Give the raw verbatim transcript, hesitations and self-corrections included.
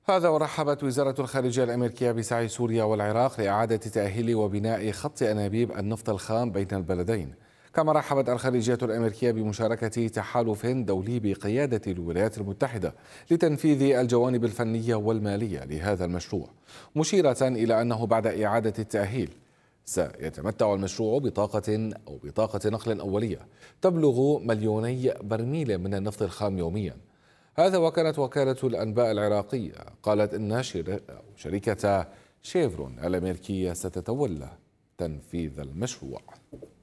هذا ورحبت وزارة الخارجية الأمريكية بسعي سوريا والعراق لإعادة تأهيل وبناء خط أنابيب النفط الخام بين البلدين. كما رحبت الخارجية الأمريكية بمشاركة تحالف دولي بقيادة الولايات المتحدة لتنفيذ الجوانب الفنية والمالية لهذا المشروع، مشيرة إلى أنه بعد إعادة التأهيل سيتمتع المشروع بطاقة أو بطاقة نقل أولية تبلغ مليوني برميل من النفط الخام يوميا. هذا وكانت وكالة الأنباء العراقية قالت إن شركة شيفرون الأمريكية ستتولى تنفيذ المشروع.